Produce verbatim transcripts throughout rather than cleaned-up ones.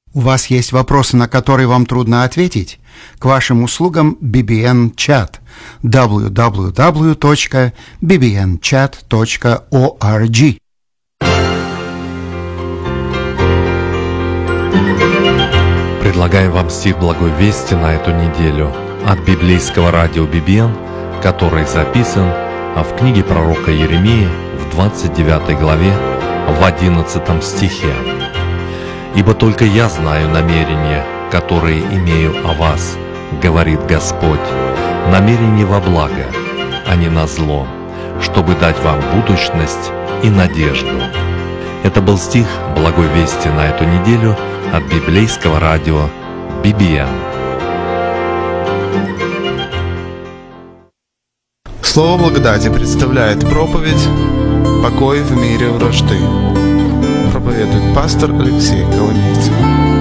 У вас есть вопросы, на которые вам трудно ответить? К вашим услугам би би эн-чат дабл ю дабл ю дабл ю точка би би эн чат точка орг. Предлагаем вам стих Благой Вести на эту неделю от библейского радио би би эн, который записан в книге пророка Иеремии в двадцать девятой главе в одиннадцатом стихе. «Ибо только я знаю намерения, которые имею о вас, говорит Господь, намерения во благо, а не на зло, чтобы дать вам будущность и надежду». Это был стих Благой Вести на эту неделю от библейского радио би би эн. Слово благодати представляет проповедь «Покой в мире вражды». Проповедует пастор Алексей Коломейцев.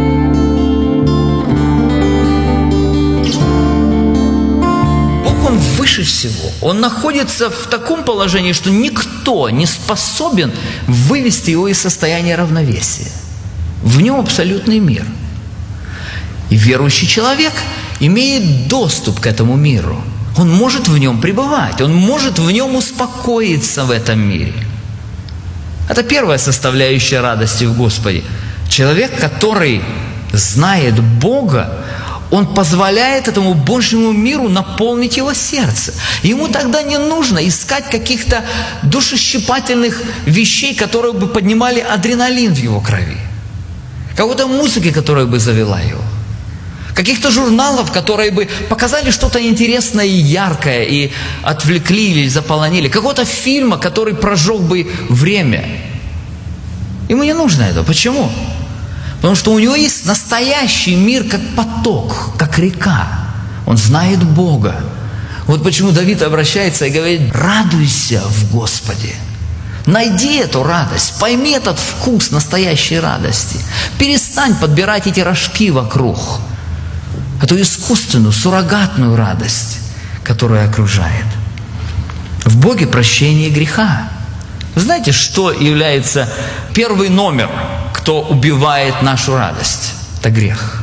Бог, Он выше всего. Он находится в таком положении, что никто не способен вывести его из состояния равновесия. В нем абсолютный мир. И верующий человек имеет доступ к этому миру. Он может в нем пребывать, он может в нем успокоиться в этом мире. Это первая составляющая радости в Господе. Человек, который знает Бога, он позволяет этому Божьему миру наполнить его сердце. Ему тогда не нужно искать каких-то душещипательных вещей, которые бы поднимали адреналин в его крови. Какой-то музыки, которая бы завела его. Каких-то журналов, которые бы показали что-то интересное и яркое, и отвлекли или заполонили. Какого-то фильма, который прожег бы время. Ему не нужно это. Почему? Потому что у него есть настоящий мир, как поток, как река. Он знает Бога. Вот почему Давид обращается и говорит: радуйся в Господе. Найди эту радость, пойми этот вкус настоящей радости. Перестань подбирать эти рожки вокруг. Эту искусственную, суррогатную радость, которая окружает. В Боге прощение греха. Вы знаете, что является первый номер, кто убивает нашу радость? Это грех.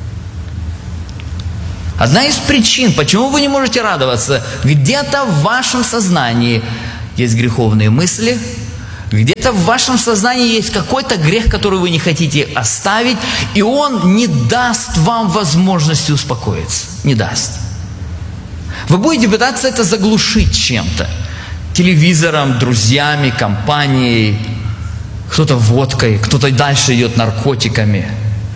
Одна из причин, почему вы не можете радоваться, где-то в вашем сознании есть греховные мысли, где-то в вашем сознании есть какой-то грех, который вы не хотите оставить, и он не даст вам возможности успокоиться. Не даст. Вы будете пытаться это заглушить чем-то. Телевизором, друзьями, компанией, кто-то водкой, кто-то дальше идет наркотиками.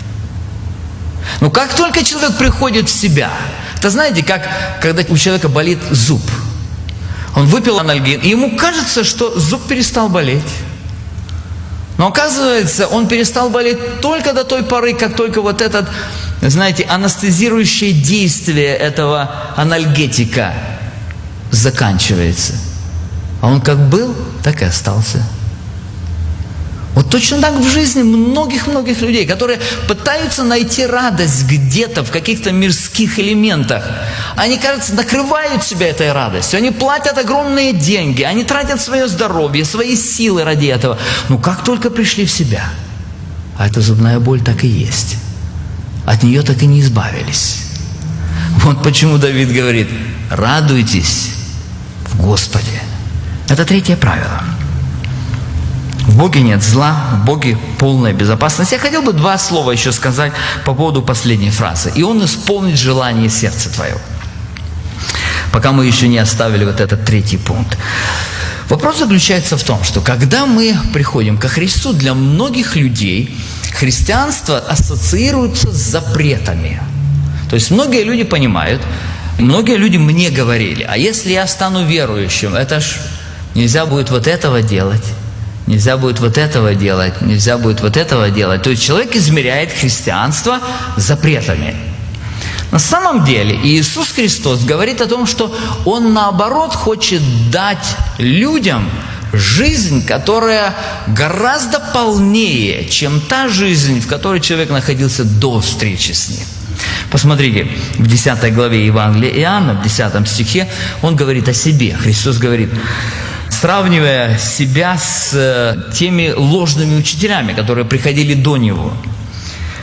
Но как только человек приходит в себя, это знаете, как когда у человека болит зуб. Он выпил анальгин, и ему кажется, что зуб перестал болеть. Но оказывается, он перестал болеть только до той поры, как только вот этот, знаете, анестезирующее действие этого анальгетика заканчивается. А он как был, так и остался. Вот точно так в жизни многих-многих людей, которые пытаются найти радость где-то, в каких-то мирских элементах. Они, кажется, накрывают себя этой радостью. Они платят огромные деньги, они тратят свое здоровье, свои силы ради этого. Но как только пришли в себя, а эта зубная боль так и есть. От нее так и не избавились. Вот почему Давид говорит: радуйтесь в Господе. Это третье правило. В Боге нет зла, в Боге полная безопасность. Я хотел бы два слова еще сказать по поводу последней фразы. И Он исполнит желание сердца твоего. Пока мы еще не оставили вот этот третий пункт. Вопрос заключается в том, что когда мы приходим ко Христу, для многих людей христианство ассоциируется с запретами. То есть многие люди понимают, многие люди мне говорили: а если я стану верующим, это ж нельзя будет вот этого делать. Нельзя будет вот этого делать, нельзя будет вот этого делать. То есть человек измеряет христианство запретами. На самом деле Иисус Христос говорит о том, что Он наоборот хочет дать людям жизнь, которая гораздо полнее, чем та жизнь, в которой человек находился до встречи с Ним. Посмотрите, в десятой главе Евангелия Иоанна, в десятом стихе, Он говорит о себе. Христос говорит, сравнивая себя с теми ложными учителями, которые приходили до Него.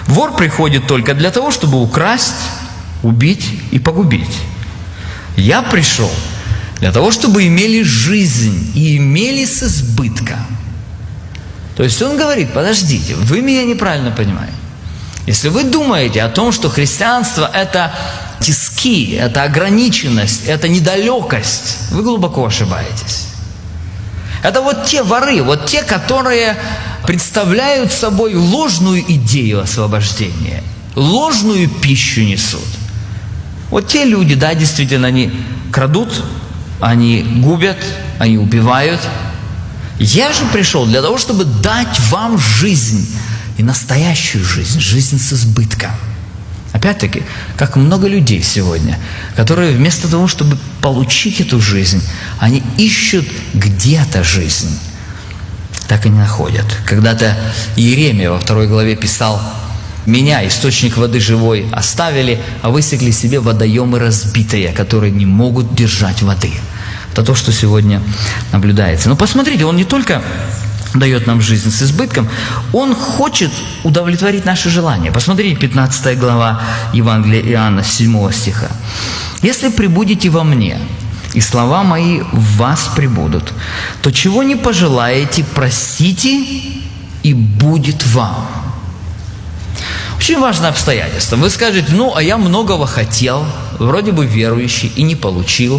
Вор приходит только для того, чтобы украсть, убить и погубить. Я пришел для того, чтобы имели жизнь и имели с избытком. То есть он говорит: подождите, вы меня неправильно понимаете. Если вы думаете о том, что христианство – это тиски, это ограниченность, это недалекость, вы глубоко ошибаетесь. Это вот те воры, вот те, которые представляют собой ложную идею освобождения, ложную пищу несут. Вот те люди, да, действительно, они крадут, они губят, они убивают. Я же пришел для того, чтобы дать вам жизнь, и настоящую жизнь, жизнь с избытком. Опять-таки, как много людей сегодня, которые вместо того, чтобы получить эту жизнь, они ищут где-то жизнь. Так и не находят. Когда-то Иеремия во второй главе писал: «Меня, источник воды живой, оставили, а высекли себе водоемы разбитые, которые не могут держать воды». Это то, что сегодня наблюдается. Но посмотрите, он не только дает нам жизнь с избытком, он хочет удовлетворить наши желания. Посмотрите, пятнадцатая глава Евангелия Иоанна, седьмого стиха. «Если пребудете во мне, и слова мои в вас пребудут, то чего не пожелаете, просите, и будет вам». Очень важное обстоятельство. Вы скажете: ну, а я многого хотел, вроде бы верующий, и не получил.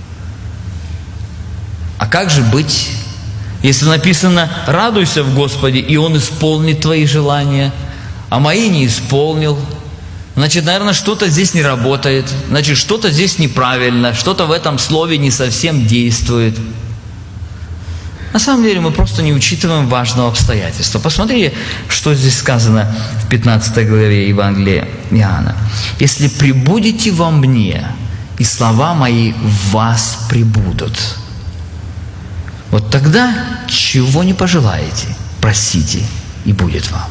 А как же быть, если написано: радуйся в Господе, и Он исполнит твои желания, а мои не исполнил? Значит, наверное, что-то здесь не работает, значит, что-то здесь неправильно, что-то в этом слове не совсем действует. На самом деле мы просто не учитываем важного обстоятельства. Посмотрите, что здесь сказано в пятнадцатой главе Евангелия Иоанна. «Если пребудете во мне, и слова мои в вас пребудут». Вот тогда чего не пожелаете, просите, и будет вам.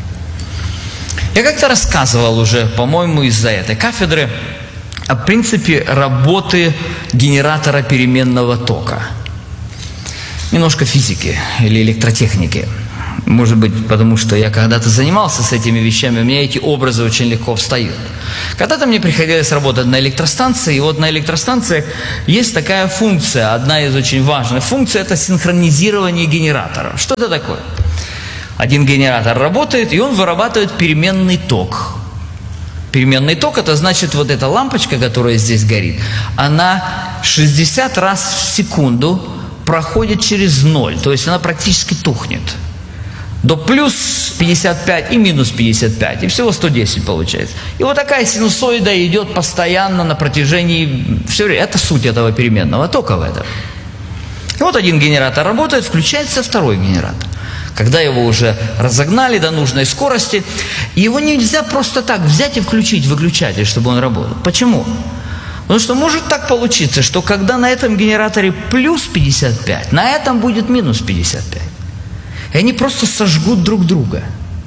Я как-то рассказывал уже, по-моему, из-за этой кафедры о принципе работы генератора переменного тока. Немножко физики или электротехники. Может быть, потому что я когда-то занимался с этими вещами, у меня эти образы очень легко встают. Когда-то мне приходилось работать на электростанции, и вот на электростанциях есть такая функция, одна из очень важных функций – это синхронизирование генераторов. Что это такое? Один генератор работает, и он вырабатывает переменный ток. Переменный ток – это значит, вот эта лампочка, которая здесь горит, она шестьдесят раз в секунду проходит через ноль, то есть она практически тухнет. До плюс пятьдесят пять и минус пятьдесят пять, и всего сто десять получается. И вот такая синусоида идет постоянно на протяжении все время. Это суть этого переменного тока в этом. И вот один генератор работает, включается второй генератор. Когда его уже разогнали до нужной скорости, его нельзя просто так взять и включить выключатель, чтобы он работал. Почему? Потому что может так получиться, что когда на этом генераторе плюс пятьдесят пять, на этом будет минус пятьдесят пять. И они просто сожгут друг друга.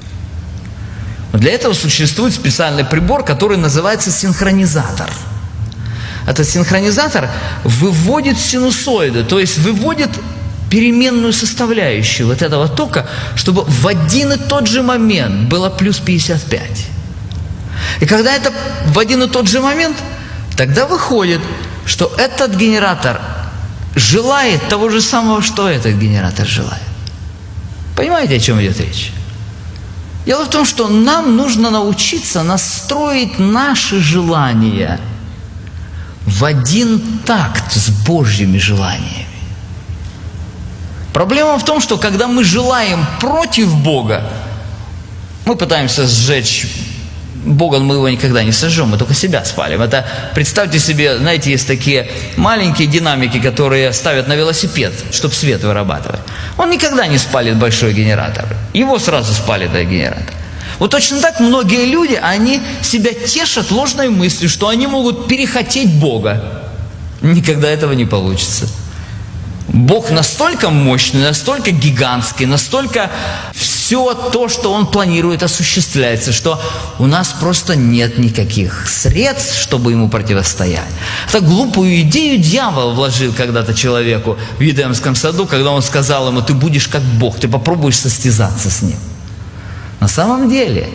Но для этого существует специальный прибор, который называется синхронизатор. Этот синхронизатор выводит синусоиды, то есть выводит переменную составляющую вот этого тока, чтобы в один и тот же момент было плюс пятьдесят пять. И когда это в один и тот же момент, тогда выходит, что этот генератор желает того же самого, что этот генератор желает. Понимаете, о чем идет речь? Дело в том, что нам нужно научиться настроить наши желания в один такт с Божьими желаниями. Проблема в том, что когда мы желаем против Бога, мы пытаемся сжечь Бога, мы его никогда не сожжем, мы только себя спалим. Это, представьте себе, знаете, есть такие маленькие динамики, которые ставят на велосипед, чтобы свет вырабатывать. Он никогда не спалит большой генератор, его сразу спалит этот генератор. Вот точно так многие люди, они себя тешат ложной мыслью, что они могут перехотеть Бога. Никогда этого не получится. Бог настолько мощный, настолько гигантский, настолько все то, что Он планирует, осуществляется, что у нас просто нет никаких средств, чтобы Ему противостоять. Это глупую идею дьявол вложил когда-то человеку в Едемском саду, когда он сказал ему: ты будешь как Бог, ты попробуешь состязаться с Ним. На самом деле,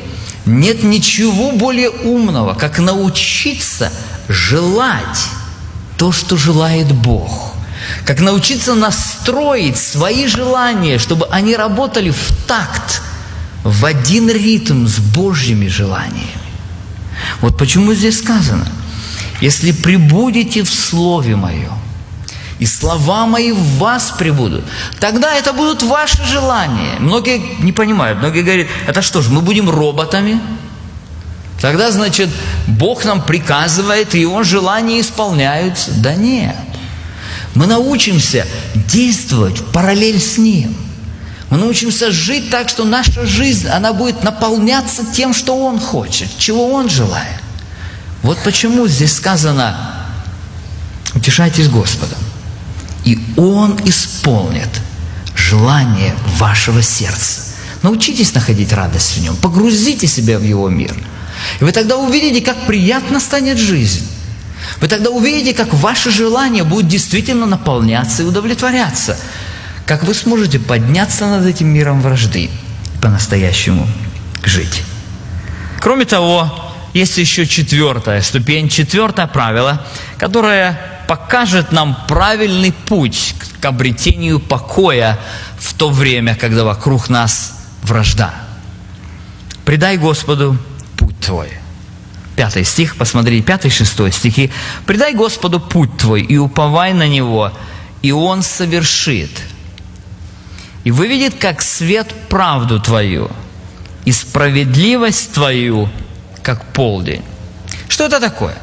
Нет ничего более умного, как научиться желать то, что желает Бог. Как научиться настроить свои желания, чтобы они работали в такт, в один ритм с Божьими желаниями. Вот почему здесь сказано: если пребудете в Слове Моем, и слова Мои в вас пребудут, тогда это будут ваши желания. Многие не понимают, многие говорят: это что же, мы будем роботами? Тогда, значит, Бог нам приказывает, и Его желания исполняются. Да нет. Мы научимся действовать в параллель с Ним. Мы научимся жить так, что наша жизнь, она будет наполняться тем, что Он хочет, чего Он желает. Вот почему здесь сказано: утешайтесь Господом, и Он исполнит желание вашего сердца. Научитесь находить радость в Нем, погрузите себя в Его мир. И вы тогда увидите, как приятно станет жизнь. Вы тогда увидите, как ваши желания будут действительно наполняться и удовлетворяться. Как вы сможете подняться над этим миром вражды и по-настоящему жить. Кроме того, есть еще четвертая ступень, четвертое правило, которое покажет нам правильный путь к обретению покоя в то время, когда вокруг нас вражда. «Предай Господу путь твой». Пятый стих, посмотрите, пятый, шестой стихи. «Предай Господу путь твой, и уповай на Него, и Он совершит. И выведет, как свет, правду твою, и справедливость твою, как полдень». Что это такое?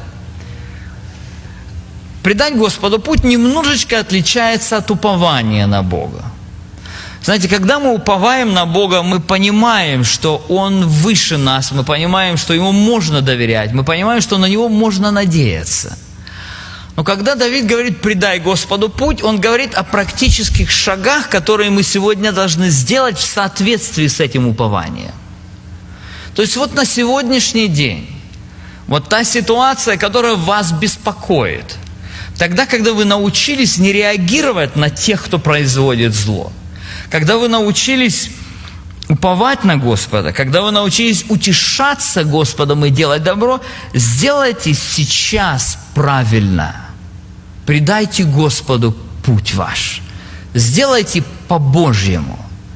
Предать Господу путь немножечко отличается от упования на Бога. Знаете, когда мы уповаем на Бога, мы понимаем, что Он выше нас, мы понимаем, что Ему можно доверять, мы понимаем, что на Него можно надеяться. Но когда Давид говорит «предай Господу путь», он говорит о практических шагах, которые мы сегодня должны сделать в соответствии с этим упованием. То есть вот на сегодняшний день, вот та ситуация, которая вас беспокоит, тогда, когда вы научились не реагировать на тех, кто производит зло, когда вы научились уповать на Господа, когда вы научились утешаться Господом и делать добро, сделайте сейчас правильно. Предайте Господу путь ваш. Сделайте по-божьему.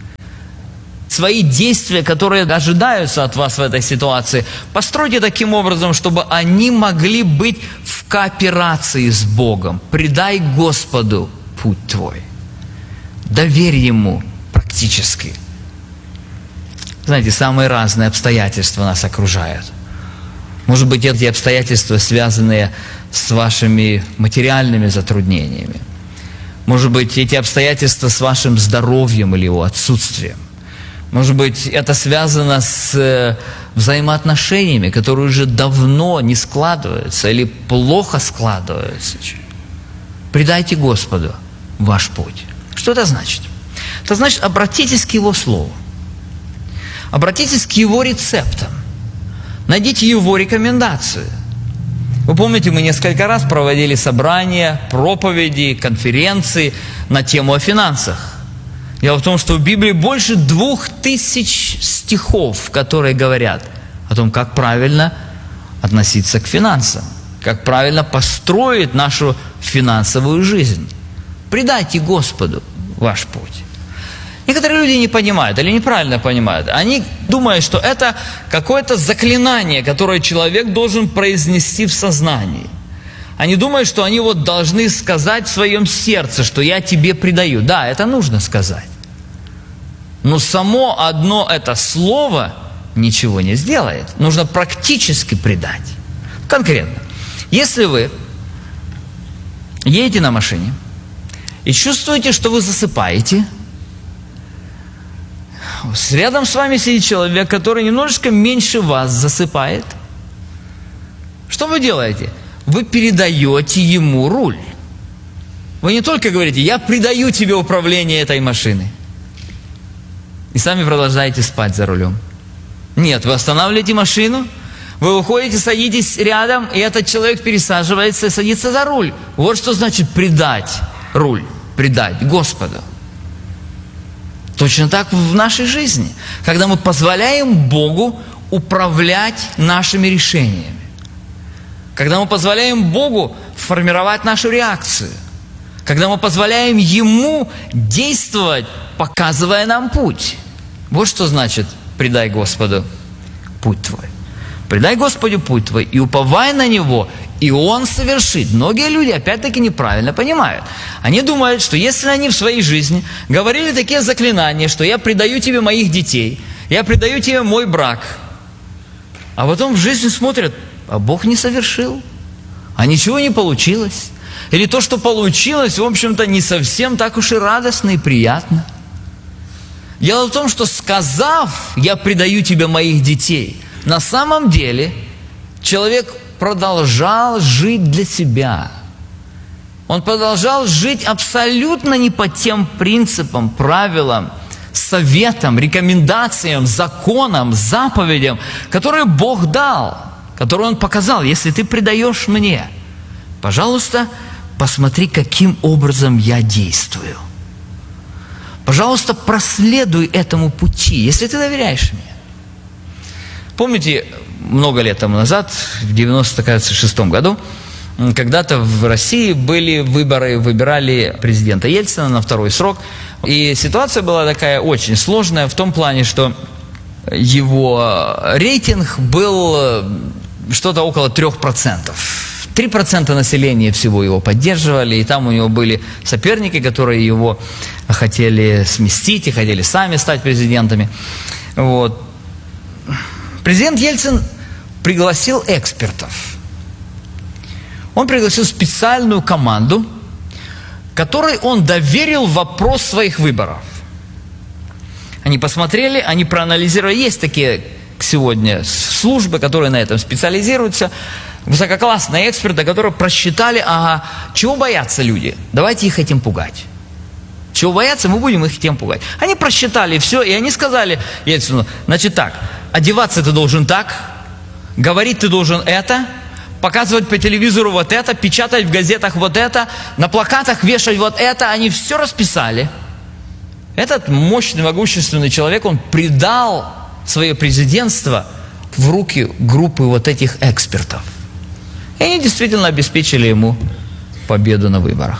Свои действия, которые ожидаются от вас в этой ситуации, постройте таким образом, чтобы они могли быть в кооперации с Богом. Предай Господу путь твой. Доверь Ему практически. Знаете, самые разные обстоятельства нас окружают. Может быть, эти обстоятельства, связанные с вашими материальными затруднениями. Может быть, эти обстоятельства с вашим здоровьем или его отсутствием. Может быть, это связано с взаимоотношениями, которые уже давно не складываются или плохо складываются. Предайте Господу ваш путь. Что это значит? Это значит, обратитесь к Его Слову. Обратитесь к Его рецептам. Найдите Его рекомендации. Вы помните, мы несколько раз проводили собрания, проповеди, конференции на тему о финансах. Дело в том, что в Библии больше двух тысяч стихов, которые говорят о том, как правильно относиться к финансам, как правильно построить нашу финансовую жизнь. Предайте Господу ваш путь. Некоторые люди не понимают или неправильно понимают. Они думают, что это какое-то заклинание, которое человек должен произнести в сознании. Они думают, что они вот должны сказать в своем сердце, что я тебе предаю. Да, это нужно сказать. Но само одно это слово ничего не сделает. Нужно практически предать. Конкретно. Если вы едете на машине и чувствуете, что вы засыпаете, рядом с вами сидит человек, который немножечко меньше вас засыпает. Что вы делаете? Вы передаете ему руль. Вы не только говорите, я предаю тебе управление этой машиной. И сами продолжаете спать за рулем. Нет, вы останавливаете машину, вы уходите, садитесь рядом, и этот человек пересаживается и садится за руль. Вот что значит предать руль, предать Господу. Точно так в нашей жизни. Когда мы позволяем Богу управлять нашими решениями. Когда мы позволяем Богу формировать нашу реакцию. Когда мы позволяем Ему действовать, показывая нам путь. Вот что значит «предай Господу путь твой». «Предай Господу путь твой и уповай на Него, и Он совершит». Многие люди, опять-таки, неправильно понимают. Они думают, что если они в своей жизни говорили такие заклинания, что «я предаю тебе моих детей», «я предаю тебе мой брак», а потом в жизни смотрят, а Бог не совершил, а ничего не получилось. Или то, что получилось, в общем-то, не совсем так уж и радостно и приятно. Дело в том, что сказав «я предаю тебе моих детей», на самом деле человек продолжал жить для себя. Он продолжал жить абсолютно не по тем принципам, правилам, советам, рекомендациям, законам, заповедям, которые Бог дал, которые Он показал. Если ты предаешь мне, пожалуйста, посмотри, каким образом я действую. Пожалуйста, проследуй этому пути, если ты доверяешь мне. Помните, много лет тому назад, в девяносто шестом году, когда-то в России были выборы, выбирали президента Ельцина на второй срок. И ситуация была такая очень сложная в том плане, что его рейтинг был что-то около трех процентов. три процента населения всего его поддерживали, и там у него были соперники, которые его хотели сместить и хотели сами стать президентами. Вот. Президент Ельцин пригласил экспертов. Он пригласил специальную команду, которой он доверил вопрос своих выборов. Они посмотрели, они проанализировали. Есть такие сегодня службы, которые на этом специализируются. Высококлассные эксперты, которые просчитали, ага, чего боятся люди. Давайте их этим пугать. Чего боятся, мы будем их тем пугать. Они просчитали все, и они сказали Ельцину, значит так, одеваться ты должен так, говорить ты должен это, показывать по телевизору вот это, печатать в газетах вот это, на плакатах вешать вот это. Они все расписали. Этот мощный, могущественный человек, он предал свое президентство в руки группы вот этих экспертов. И они действительно обеспечили ему победу на выборах.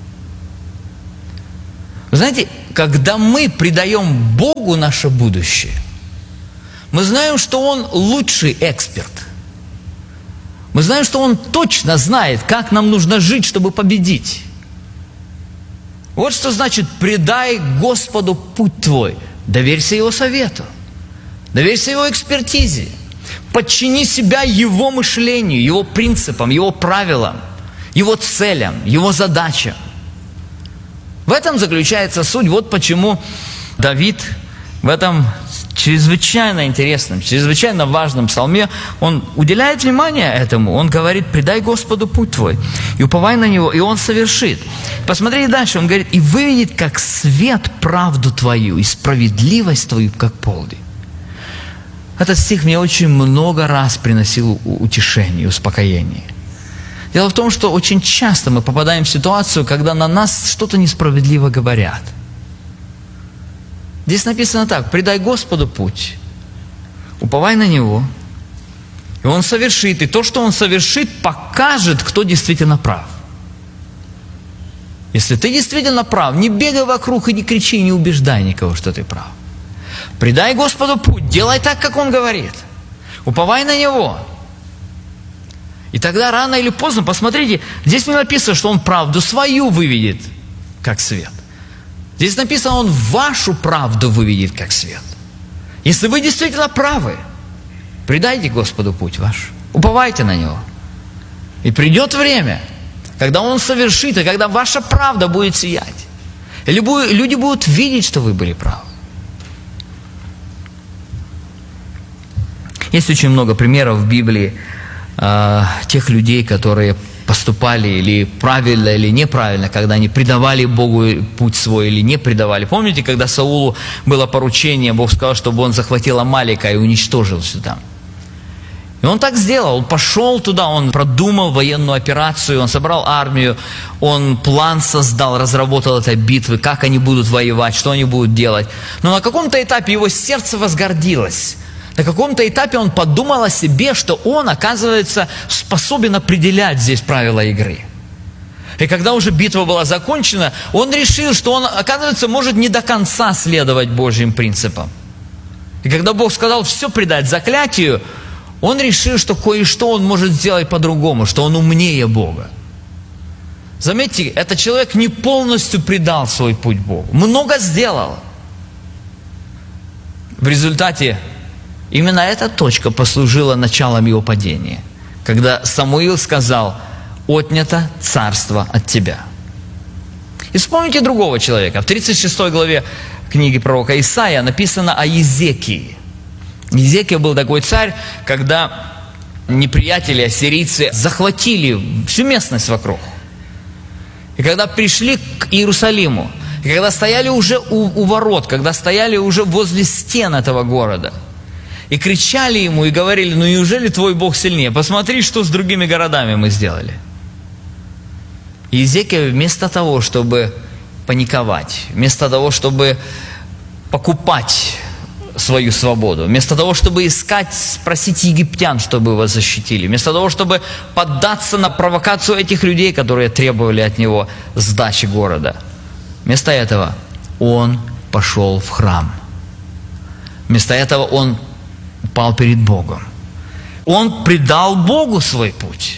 Вы знаете, когда мы предаем Богу наше будущее, мы знаем, что Он лучший эксперт. Мы знаем, что Он точно знает, как нам нужно жить, чтобы победить. Вот что значит «предай Господу путь твой». Доверься Его совету, доверься Его экспертизе, подчини себя Его мышлению, Его принципам, Его правилам, Его целям, Его задачам. В этом заключается суть. Вот почему Давид в этом чрезвычайно интересном, чрезвычайно важном псалме, он уделяет внимание этому. Он говорит: «Предай Господу путь твой, и уповай на Него, и Он совершит». Посмотрите дальше, он говорит: «И выведет, как свет, правду твою, и справедливость твою, как полдень». Этот стих мне очень много раз приносил утешение, успокоение. Дело в том, что очень часто мы попадаем в ситуацию, когда на нас что-то несправедливо говорят. Здесь написано так: «Предай Господу путь, уповай на Него, и Он совершит». И то, что Он совершит, покажет, кто действительно прав. Если ты действительно прав, не бегай вокруг и не кричи, не убеждай никого, что ты прав. Предай Господу путь, делай так, как Он говорит. Уповай на Него. И тогда рано или поздно, посмотрите, здесь не написано, что Он правду свою выведет, как свет. Здесь написано, Он вашу правду выведет, как свет. Если вы действительно правы, предайте Господу путь ваш, уповайте на Него. И придет время, когда Он совершит, и когда ваша правда будет сиять. И люди будут видеть, что вы были правы. Есть очень много примеров в Библии э, тех людей, которые поступали или правильно, или неправильно, когда они предавали Богу путь свой или не предавали. Помните, когда Саулу было поручение, Бог сказал, чтобы он захватил Амалика и уничтожил сюда. И он так сделал, он пошел туда, он продумал военную операцию, он собрал армию, он план создал, разработал этой битвы, как они будут воевать, что они будут делать. Но на каком-то этапе его сердце возгордилось. На каком-то этапе он подумал о себе, что он, оказывается, способен определять здесь правила игры. И когда уже битва была закончена, он решил, что он, оказывается, может не до конца следовать Божьим принципам. И когда Бог сказал все предать заклятию, он решил, что кое-что он может сделать по-другому, что он умнее Бога. Заметьте, этот человек не полностью предал свой путь Богу. Много сделал. В результате именно эта точка послужила началом его падения, когда Самуил сказал: «Отнято царство от тебя». И вспомните другого человека. В тридцать шестой главе книги пророка Исаия написано о Езекии. Езекия был такой царь, когда неприятели, ассирийцы, захватили всю местность вокруг. И когда пришли к Иерусалиму, и когда стояли уже у, у ворот, когда стояли уже возле стен этого города, и кричали ему, и говорили: «Ну неужели твой Бог сильнее? Посмотри, что с другими городами мы сделали». И Езекия вместо того, чтобы паниковать, вместо того, чтобы покупать свою свободу, вместо того, чтобы искать, спросить египтян, чтобы его защитили, вместо того, чтобы поддаться на провокацию этих людей, которые требовали от него сдачи города, вместо этого он пошел в храм. Вместо этого он упал перед Богом. Он предал Богу свой путь.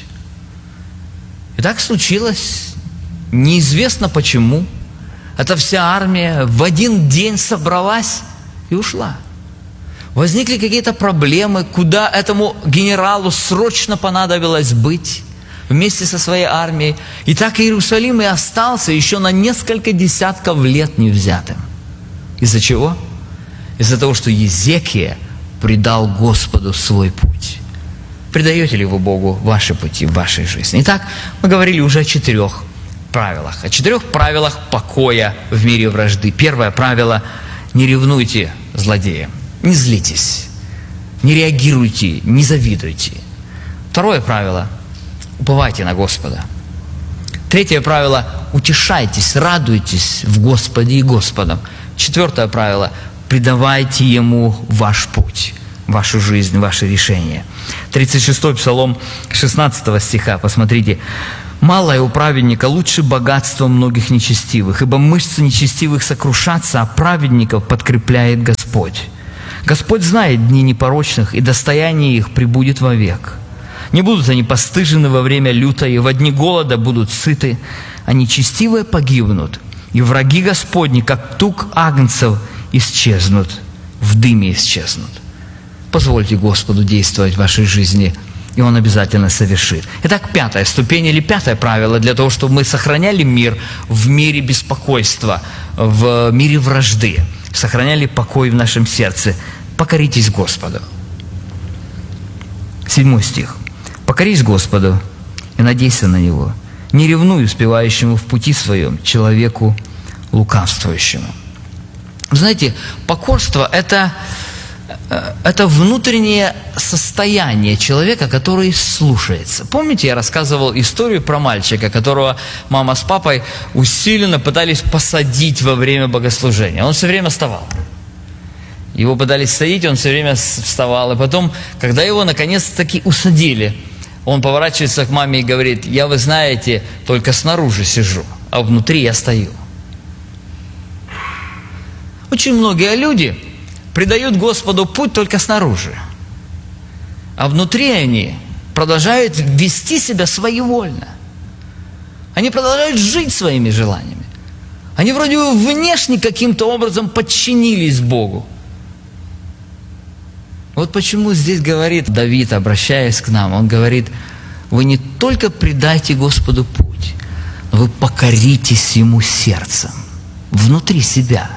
И так случилось, неизвестно почему. Эта вся армия в один день собралась и ушла. Возникли какие-то проблемы, куда этому генералу срочно понадобилось быть вместе со своей армией. И так Иерусалим и остался еще на несколько десятков лет невзятым. Из-за чего? Из-за того, что Езекия предал Господу свой путь. Предаете ли вы Богу ваши пути в вашей жизни? Итак, мы говорили уже о четырех правилах. О четырех правилах покоя в мире вражды. Первое правило – не ревнуйте злодеям, не злитесь, не реагируйте, не завидуйте. Второе правило – уповайте на Господа. Третье правило – утешайтесь, радуйтесь в Господе и Господом. Четвертое правило – предавайте Ему ваш путь, вашу жизнь, ваши решения. тридцать шестой Псалом шестнадцатого стиха, посмотрите. «Малое у праведника лучше богатства многих нечестивых, ибо мышцы нечестивых сокрушатся, а праведников подкрепляет Господь. Господь знает дни непорочных, и достояние их пребудет вовек. Не будут они постыжены во время люта, и во дни голода будут сыты, а нечестивые погибнут, и враги Господни, как тук агнцев, исчезнут, в дыме исчезнут». Позвольте Господу действовать в вашей жизни, и Он обязательно совершит. Итак, пятая ступень или пятое правило для того, чтобы мы сохраняли мир в мире беспокойства, в мире вражды, сохраняли покой в нашем сердце. Покоритесь Господу. Седьмой стих. «Покорись Господу и надейся на Него. Не ревнуй успевающему в пути своем, человеку лукавствующему». Вы знаете, покорство – это... Это внутреннее состояние человека, который слушается. Помните, я рассказывал историю про мальчика, которого мама с папой усиленно пытались посадить во время богослужения. Он все время вставал. Его пытались садить, он все время вставал. И потом, когда его наконец-таки усадили, он поворачивается к маме и говорит: «Я, вы знаете, только снаружи сижу, а внутри я стою». Очень многие люди предают Господу путь только снаружи, а внутри они продолжают вести себя своевольно. Они продолжают жить своими желаниями. Они вроде бы внешне каким-то образом подчинились Богу. Вот почему здесь говорит Давид, обращаясь к нам, он говорит: вы не только предайте Господу путь, но вы покоритесь Ему сердцем, внутри себя.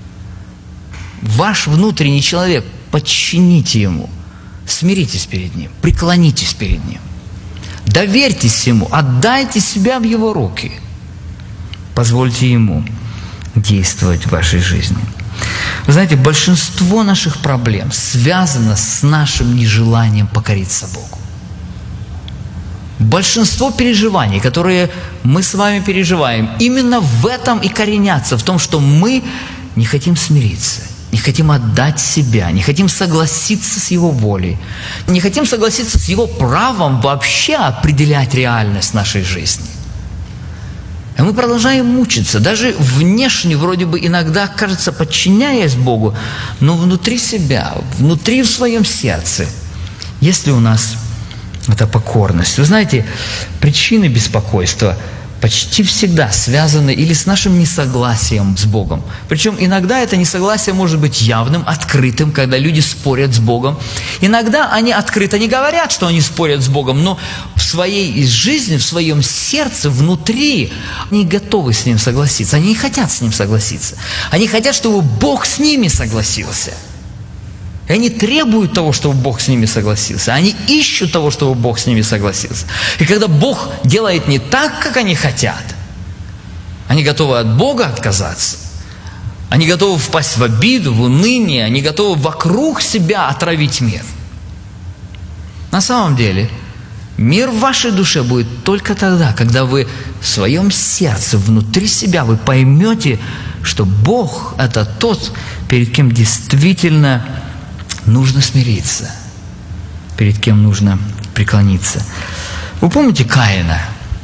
Ваш внутренний человек, подчините Ему, смиритесь перед Ним, преклонитесь перед Ним, доверьтесь Ему, отдайте себя в Его руки, позвольте Ему действовать в вашей жизни. Вы знаете, большинство наших проблем связано с нашим нежеланием покориться Богу. Большинство переживаний, которые мы с вами переживаем, именно в этом и коренятся, в том, что мы не хотим смириться, не хотим отдать себя, не хотим согласиться с Его волей, не хотим согласиться с Его правом вообще определять реальность нашей жизни. И мы продолжаем мучиться, даже внешне вроде бы иногда, кажется, подчиняясь Богу, но внутри себя, внутри в своем сердце, есть ли у нас эта покорность? Вы знаете, причины беспокойства почти всегда связаны или с нашим несогласием с Богом. Причем иногда это несогласие может быть явным, открытым, когда люди спорят с Богом. Иногда они открыто не говорят, что они спорят с Богом, но в своей жизни, в своем сердце, внутри они готовы с Ним согласиться. Они не хотят с Ним согласиться. Они хотят, чтобы Бог с ними согласился. И они требуют того, чтобы Бог с ними согласился. Они ищут того, чтобы Бог с ними согласился. И когда Бог делает не так, как они хотят, они готовы от Бога отказаться. Они готовы впасть в обиду, в уныние. Они готовы вокруг себя отравить мир. На самом деле, мир в вашей душе будет только тогда, когда вы в своем сердце, внутри себя, вы поймете, что Бог – это тот, перед кем действительно нужно смириться, перед кем нужно преклониться. Вы помните Каина?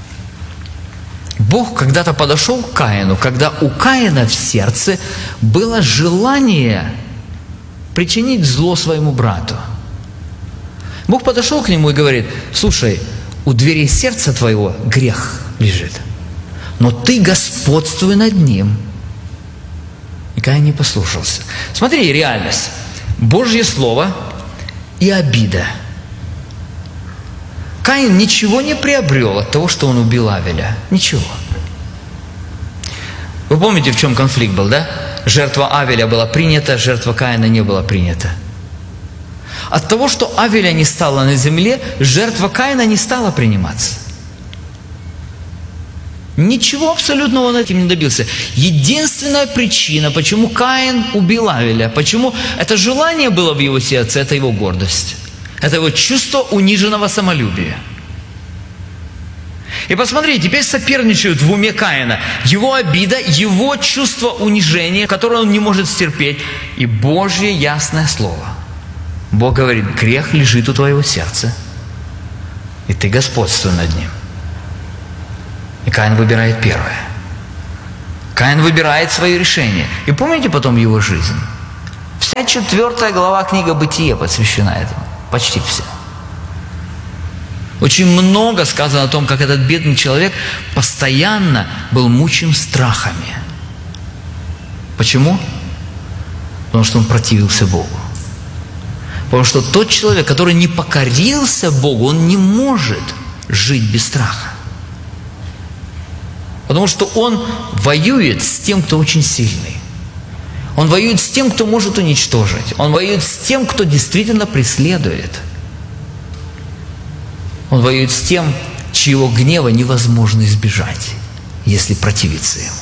Бог когда-то подошел к Каину, когда у Каина в сердце было желание причинить зло своему брату. Бог подошел к нему и говорит: слушай, у дверей сердца твоего грех лежит, но ты господствуй над ним. И Каин не послушался. Смотри, реальность. Божье Слово и обида. Каин ничего не приобрел от того, что он убил Авеля. Ничего. Вы помните, в чем конфликт был, да? Жертва Авеля была принята, жертва Каина не была принята. От того, что Авеля не стало на земле, жертва Каина не стала приниматься. Ничего абсолютного он этим не добился. Единственная причина, почему Каин убил Авеля, почему это желание было в его сердце, это его гордость. Это его чувство униженного самолюбия. И посмотрите, теперь соперничают в уме Каина его обида, его чувство унижения, которое он не может стерпеть, и Божье ясное слово. Бог говорит: грех лежит у твоего сердца, и ты господствуй над ним. И Каин выбирает первое. Каин выбирает свое решение. И помните потом его жизнь? Вся четвертая глава книги Бытия посвящена этому. Почти вся. Очень много сказано о том, как этот бедный человек постоянно был мучим страхами. Почему? Потому что он противился Богу. Потому что тот человек, который не покорился Богу, он не может жить без страха. Потому что он воюет с тем, кто очень сильный. Он воюет с тем, кто может уничтожить. Он воюет с тем, кто действительно преследует. Он воюет с тем, чьего гнева невозможно избежать, если противиться ему.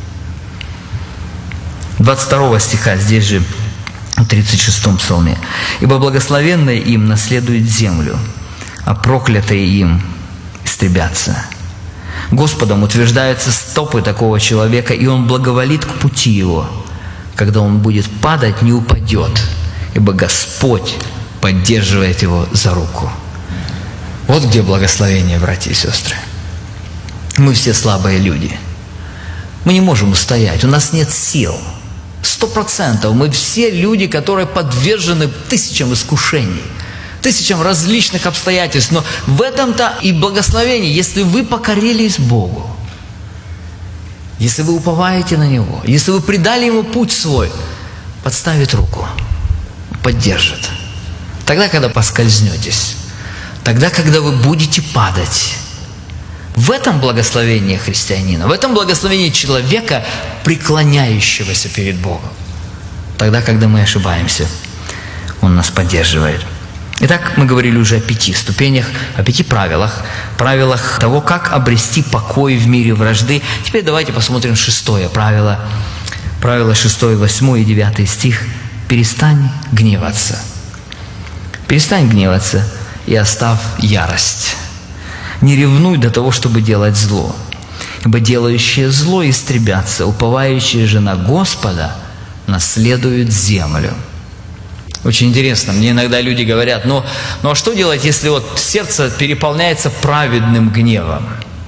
двадцать второго стиха, здесь же, в тридцать шестом псалме. «Ибо благословенные им наследуют землю, а проклятые им истребятся. Господом утверждаются стопы такого человека, и он благоволит к пути его. Когда он будет падать, не упадет, ибо Господь поддерживает его за руку». Вот где благословение, братья и сестры. Мы все слабые люди. Мы не можем устоять, у нас нет сил. Сто процентов мы все люди, которые подвержены тысячам искушений, тысячам различных обстоятельств. Но в этом-то и благословение, если вы покорились Богу, если вы уповаете на Него, если вы предали Ему путь свой, подставит руку, поддержит. Тогда, когда поскользнетесь, тогда, когда вы будете падать. В этом благословение христианина, в этом благословение человека, преклоняющегося перед Богом. Тогда, когда мы ошибаемся, Он нас поддерживает. Итак, мы говорили уже о пяти ступенях, о пяти правилах, правилах того, как обрести покой в мире вражды. Теперь давайте посмотрим шестое правило. Правило шестое, восьмой и девятый стих. «Перестань гневаться». Перестань гневаться и оставь ярость. Не ревнуй до того, чтобы делать зло, ибо делающие зло истребятся, уповающие же на Господа наследуют землю. Очень интересно, мне иногда люди говорят, ну, ну а что делать, если вот сердце переполняется праведным гневом?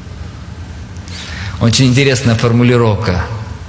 Очень интересная формулировка.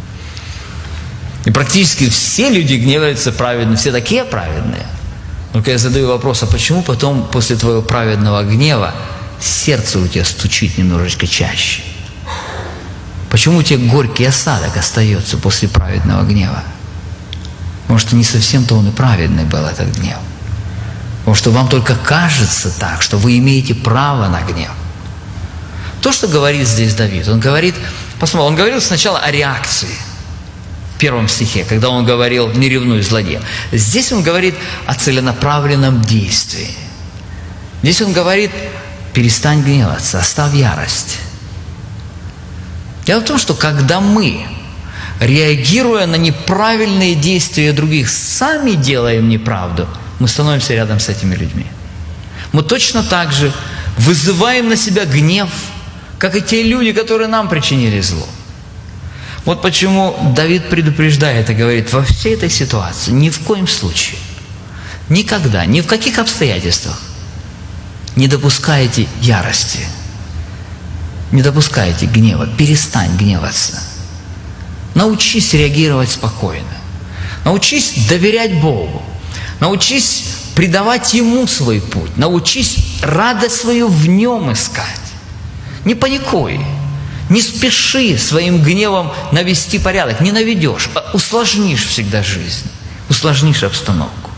И практически все люди гневаются праведно, все такие праведные. Только я задаю вопрос, а почему потом после твоего праведного гнева сердце у тебя стучит немножечко чаще? Почему у тебя горький осадок остается после праведного гнева? Потому что не совсем-то он и праведный был, этот гнев. Потому что вам только кажется так, что вы имеете право на гнев. То, что говорит здесь Давид, он говорит, посмотрите, он говорил сначала о реакции. В первом стихе, когда он говорил «не ревнуй, злодей». Здесь он говорит о целенаправленном действии. Здесь он говорит «перестань гневаться, оставь ярость». Дело в том, что когда мы, реагируя на неправильные действия других, сами делаем неправду, мы становимся рядом с этими людьми. Мы точно так же вызываем на себя гнев, как и те люди, которые нам причинили зло. Вот почему Давид предупреждает и говорит, во всей этой ситуации ни в коем случае, никогда, ни в каких обстоятельствах не допускайте ярости, не допускайте гнева, перестань гневаться. Научись реагировать спокойно, научись доверять Богу, научись предавать Ему свой путь, научись радость свою в Нем искать. Не паникуй. Не спеши своим гневом навести порядок, не наведешь, а усложнишь всегда жизнь, усложнишь обстановку.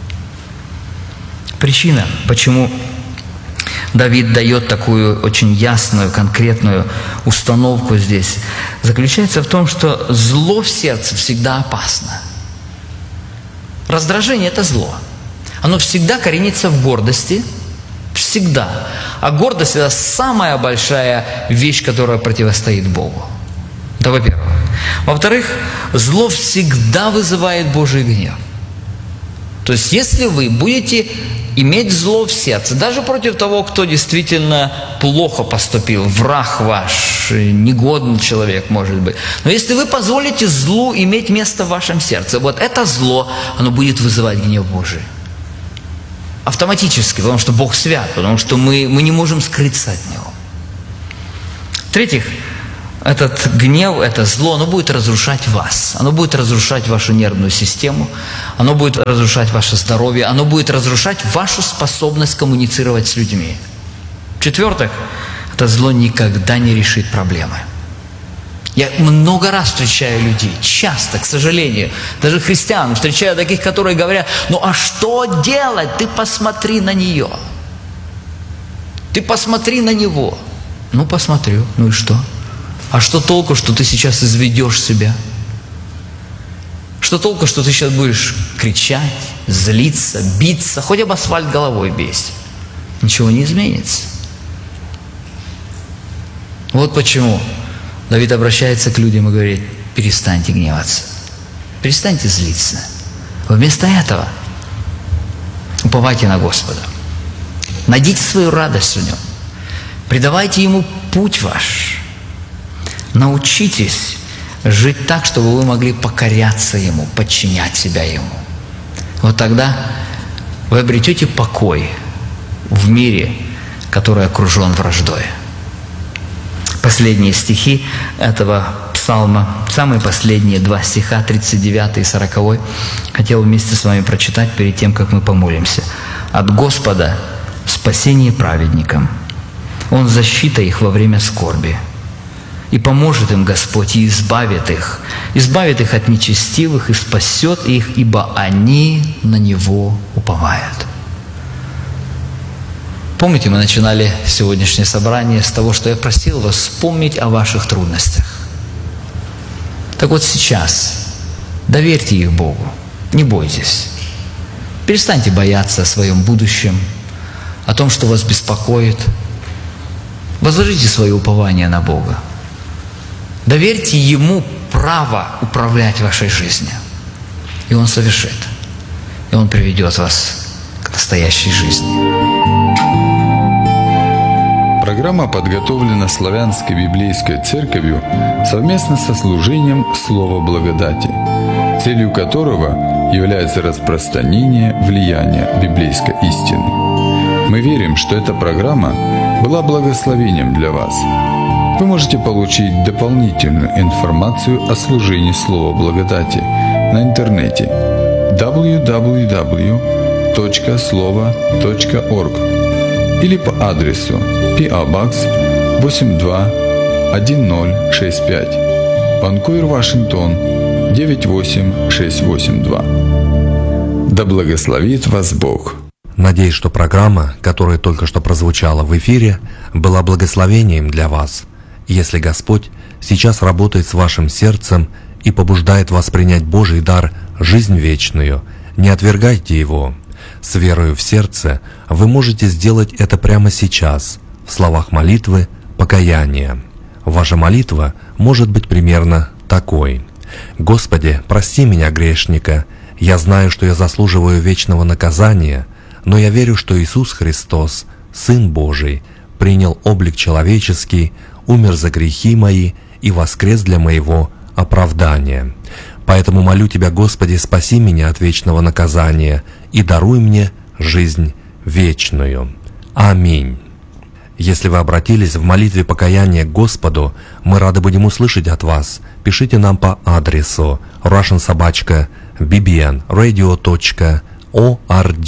Причина, почему Давид дает такую очень ясную, конкретную установку здесь, заключается в том, что зло в сердце всегда опасно. Раздражение – это зло. Оно всегда коренится в гордости, всегда. А гордость – это самая большая вещь, которая противостоит Богу. Это во-первых. Во-вторых, зло всегда вызывает Божий гнев. То есть, если вы будете иметь зло в сердце, даже против того, кто действительно плохо поступил, враг ваш, негодный человек, может быть, но если вы позволите злу иметь место в вашем сердце, вот это зло, оно будет вызывать гнев Божий. Автоматически, потому что Бог свят, потому что мы, мы не можем скрыться от Него. В-третьих, этот гнев, это зло, оно будет разрушать вас. Оно будет разрушать вашу нервную систему, оно будет разрушать ваше здоровье, оно будет разрушать вашу способность коммуницировать с людьми. В-четвертых, это зло никогда не решит проблемы. Я много раз встречаю людей, часто, к сожалению, даже христиан, встречаю таких, которые говорят, ну а что делать? Ты посмотри на нее. Ты посмотри на него. Ну, посмотрю. Ну и что? А что толку, что ты сейчас изведешь себя? Что толку, что ты сейчас будешь кричать, злиться, биться, хоть об асфальт головой бейся? Ничего не изменится. Вот почему Давид обращается к людям и говорит, перестаньте гневаться, перестаньте злиться. Вместо этого уповайте на Господа. Найдите свою радость в Нем. Предавайте Ему путь ваш. Научитесь жить так, чтобы вы могли покоряться Ему, подчинять себя Ему. Вот тогда вы обретете покой в мире, который окружен враждой. Последние стихи этого псалма, самые последние два стиха, тридцать девятый и сороковой, хотел вместе с вами прочитать перед тем, как мы помолимся. «От Господа спасение праведникам, Он защита их во время скорби. И поможет им Господь, и избавит их, избавит их от нечестивых, и спасет их, ибо они на Него уповают». Помните, мы начинали сегодняшнее собрание с того, что я просил вас вспомнить о ваших трудностях. Так вот сейчас доверьте их Богу, не бойтесь. Перестаньте бояться о своем будущем, о том, что вас беспокоит. Возложите свое упование на Бога. Доверьте Ему право управлять вашей жизнью. И Он совершит. И Он приведет вас к настоящей жизни. Программа подготовлена Славянской библейской церковью совместно со служением Слова благодати. целью которого является распространение влияния библейской истины. Мы верим, что эта программа была благословением для вас. Вы можете получить дополнительную информацию о служении Слова Благодати на интернете дабл ю дабл ю дабл ю точка слова точка орг или по адресу пи о Box восемь два один ноль шесть пять, Ванкувер, Вашингтон девять восемь шесть восемь два. Да благословит вас Бог. Надеюсь, что программа, которая только что прозвучала в эфире, была благословением для вас. Если Господь сейчас работает с вашим сердцем и побуждает вас принять Божий дар – жизнь вечную, не отвергайте его. С верою в сердце вы можете сделать это прямо сейчас, в словах молитвы покаяния. Ваша молитва может быть примерно такой: «Господи, прости меня, грешника. Я знаю, что я заслуживаю вечного наказания, но я верю, что Иисус Христос, Сын Божий, принял облик человеческий, умер за грехи мои и воскрес для моего оправдания. Поэтому молю Тебя, Господи, спаси меня от вечного наказания и даруй мне жизнь вечную. Аминь». Если вы обратились в молитве покаяния к Господу, мы рады будем услышать от вас. Пишите нам по адресу russian собака би би эн радио точка орг.